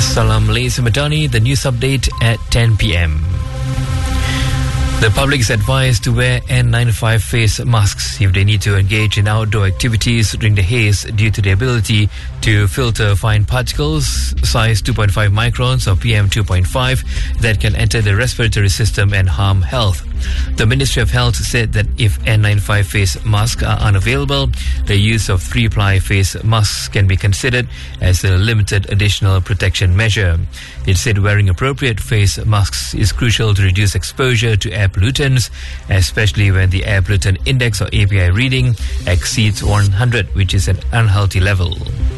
Salam Malaysia Madani, the news update at 10 p.m. The public is advised to wear N95 face masks if they need to engage in outdoor activities during the haze due to the ability to filter fine particles size 2.5 microns or PM2.5 that can enter the respiratory system and harm health. The Ministry of Health said that if N95 face masks are unavailable, the use of 3-ply face masks can be considered as a limited additional protection measure. It said wearing appropriate face masks is crucial to reduce exposure to air pollutants, especially when the air pollutant index or API reading exceeds 100, which is an unhealthy level.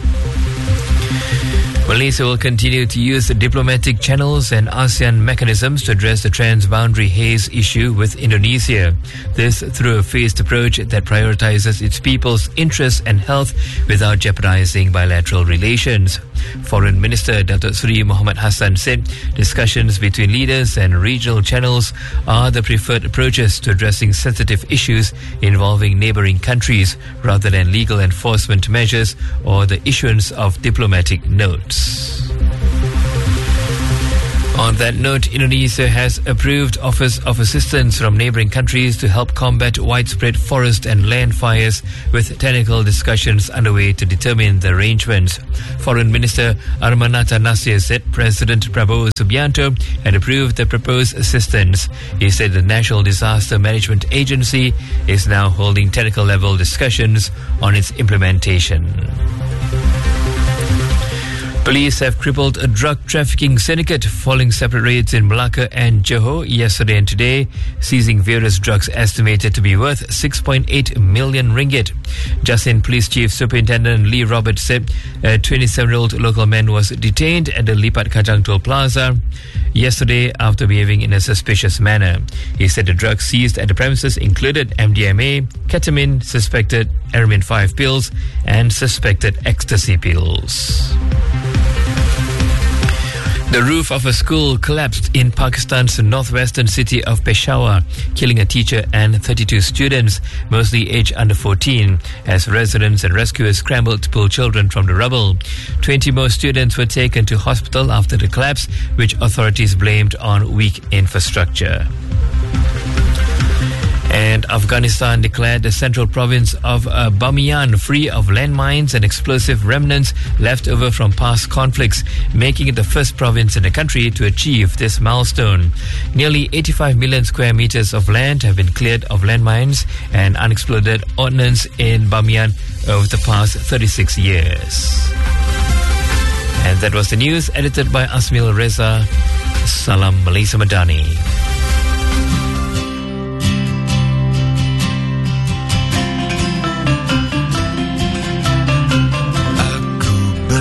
Malaysia will continue to use diplomatic channels and ASEAN mechanisms to address the transboundary haze issue with Indonesia. This through a phased approach that prioritizes its people's interests and health without jeopardizing bilateral relations. Foreign Minister Datuk Seri Muhammad Hassan said discussions between leaders and regional channels are the preferred approaches to addressing sensitive issues involving neighboring countries rather than legal enforcement measures or the issuance of diplomatic notes. On that note, Indonesia has approved offers of assistance from neighboring countries to help combat widespread forest and land fires, with technical discussions underway to determine the arrangements. Foreign Minister Armanata Nasir said President Prabowo Subianto had approved the proposed assistance. He said the National Disaster Management Agency is now holding technical level discussions on its implementation. Police have crippled a drug trafficking syndicate following separate raids in Malacca and Johor yesterday and today, seizing various drugs estimated to be worth 6.8 million ringgit. Jasin Police Chief Superintendent Lee Roberts said a 27-year-old local man was detained at the Lipat Kajang Toll Plaza yesterday after behaving in a suspicious manner. He said the drugs seized at the premises included MDMA, ketamine, suspected Aramin 5 pills, and suspected ecstasy pills. The roof of a school collapsed in Pakistan's northwestern city of Peshawar, killing a teacher and 32 students, mostly aged under 14, as residents and rescuers scrambled to pull children from the rubble. 20 more students were taken to hospital after the collapse, which authorities blamed on weak infrastructure. And Afghanistan declared the central province of Bamiyan free of landmines and explosive remnants left over from past conflicts, making it the first province in the country to achieve this milestone. Nearly 85 million square meters of land have been cleared of landmines and unexploded ordnance in Bamiyan over the past 36 years. And that was the news, edited by Asmil Reza. Salam Malaysia Madani.